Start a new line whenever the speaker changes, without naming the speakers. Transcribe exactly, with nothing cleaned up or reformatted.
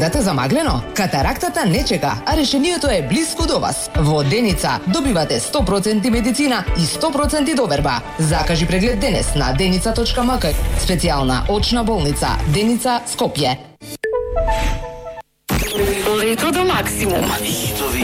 Гледате замаглено? Катарактата не чека, а решението е блиску до вас. Во Деница добивате сто проценти медицина и сто проценти доверба. Закажи преглед денес на деница точка ем ка. Специјална очна болница Деница Скопје.
Лето до максимум.